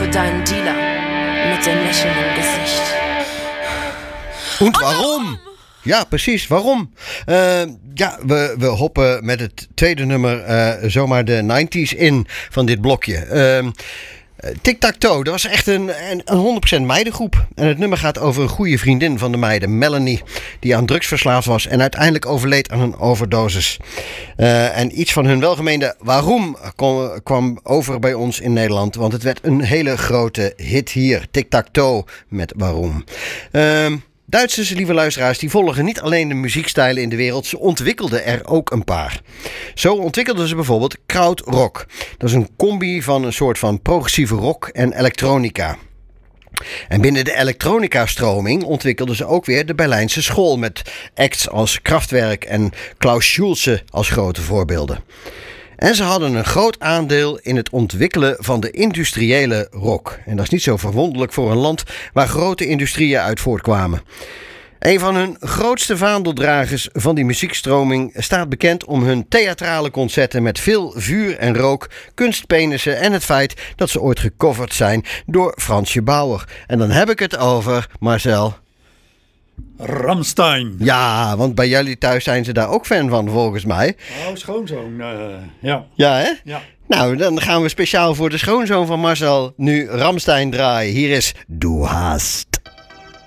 für deinen Dealer mit dem Lächeln im Gesicht. Und waarom? Ja, precies. Waarom? We hoppen met het tweede nummer zomaar de 90s in van dit blokje. Tic-Tac-Toe, dat was echt een 100% meidengroep. En het nummer gaat over een goede vriendin van de meiden, Melanie, die aan drugs verslaafd was en uiteindelijk overleed aan een overdosis. En iets van hun welgemeende waarom kwam over bij ons in Nederland, want het werd een hele grote hit hier. Tic-Tac-Toe met waarom. Duitsers, lieve luisteraars, die volgen niet alleen de muziekstijlen in de wereld, ze ontwikkelden er ook een paar. Zo ontwikkelden ze bijvoorbeeld krautrock. Dat is een combi van een soort van progressieve rock en elektronica. En binnen de elektronica-stroming ontwikkelden ze ook weer de Berlijnse school met acts als Kraftwerk en Klaus Schulze als grote voorbeelden. En ze hadden een groot aandeel in het ontwikkelen van de industriële rock. En dat is niet zo verwonderlijk voor een land waar grote industrieën uit voortkwamen. Een van hun grootste vaandeldragers van die muziekstroming staat bekend om hun theatrale concerten met veel vuur en rook, kunstpenissen en het feit dat ze ooit gecoverd zijn door Fransje Bauer. En dan heb ik het over, Marcel, Rammstein. Ja, want bij jullie thuis zijn ze daar ook fan van, volgens mij. Oh, schoonzoon, ja. Ja, hè? Ja. Nou, dan gaan we speciaal voor de schoonzoon van Marcel nu Rammstein draaien. Hier is Du hast.